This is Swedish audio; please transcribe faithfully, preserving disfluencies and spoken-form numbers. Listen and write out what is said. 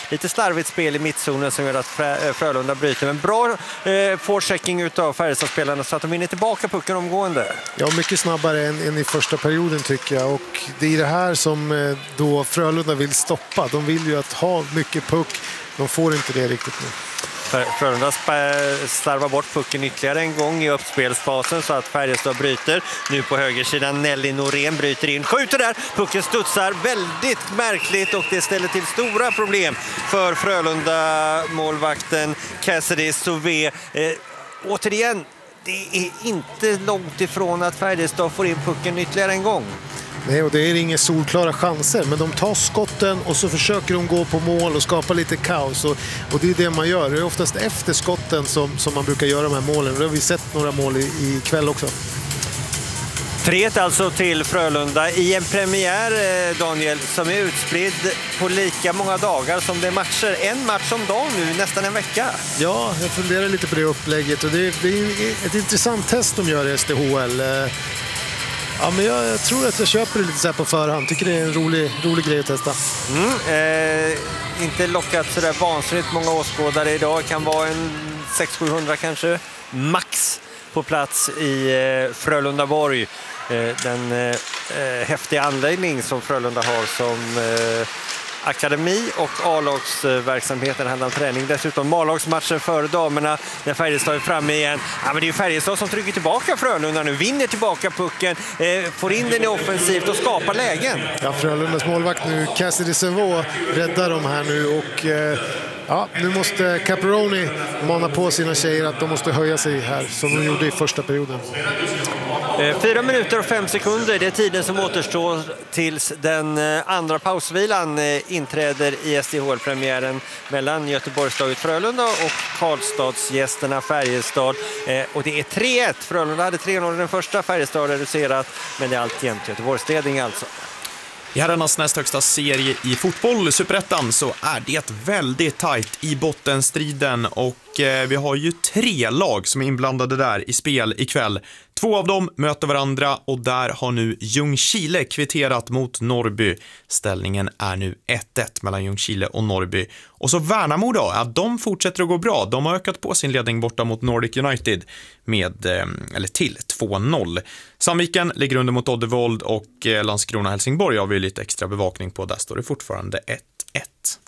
lite slarvigt spel i mittzonen som gör att Frölunda bryter. Men bra eh, forechecking utav Färjestadspelarna så att de vinner tillbaka pucken omgående. Ja, mycket snabbare än, än i första perioden tycker jag. Och det är det här som eh, då Frölunda vill stoppa. De vill ju att ha mycket puck. De får inte det riktigt nu. Frölunda starvar bort pucken ytterligare en gång i uppspelsfasen så att Färjestad bryter. Nu på högersidan Nelly Norén bryter in, skjuter där, pucken studsar väldigt märkligt och det ställer till stora problem för Frölunda målvakten Cassidy Sauvé. Eh, återigen, det är inte långt ifrån att Färjestad får in pucken ytterligare en gång. Nej, och det är inga solklara chanser, men de tar skotten och så försöker de gå på mål och skapa lite kaos och, och det är det man gör. Det är oftast efter skotten som, som man brukar göra de här målen och det har vi sett några mål i, i kväll också. tre ett alltså till Frölunda i en premiär, Daniel, som är utspridd på lika många dagar som det är matcher. En match om dagen nu, nästan en vecka. Ja, jag funderar lite på det upplägget och det, det är ett intressant test de gör i S D H L. Ja, men jag, jag tror att jag köper det lite så här på förhand. Tycker det är en rolig, rolig grej att testa. Mm, eh, inte lockat så där vansinnigt många åskådare idag. Kan vara en sex till sjuhundra kanske max på plats i eh, Frölundaborg. Eh, den eh, häftiga anläggning som Frölunda har som eh, akademi och A-lagsverksamheten handlar om träning. Dessutom A-lagsmatchen före damerna när Färjestad är framme igen. Ja, men det är ju Färjestad som trycker tillbaka Frölunda nu. Vinner tillbaka pucken, eh, får in den i offensivt och skapar lägen. Ja, Frölundas målvakt nu, Cassidy Sauvé, räddar dem här nu och eh, ja, nu måste Caproni mana på sina tjejer att de måste höja sig här som de gjorde i första perioden. Fyra minuter och fem sekunder, det är tiden som återstår tills den andra pausvilan inträder i S D H L-premiären mellan Göteborgslaget Frölunda och Karlstadsgästerna Färjestad. Och det är tre ett, Frölunda hade tre noll i den första, Färjestad reducerat, men det är alltjämt Göteborgsledning alltså. I herrarnas näst högsta serie i fotboll, Superettan, så är det väldigt tajt i bottenstriden och eh, vi har ju tre lag som är inblandade där i spel ikväll. Två av dem möter varandra och där har nu Ljungskile kvitterat mot Norrby. Ställningen är nu ett ett mellan Ljungskile och Norrby. Och så Värnamo då, ja, de fortsätter att gå bra. De har ökat på sin ledning borta mot Nordic United med, eller till två noll. Sandviken ligger under mot Oddevold och Landskrona Helsingborg har vi lite extra bevakning på. Där står det fortfarande ett ett.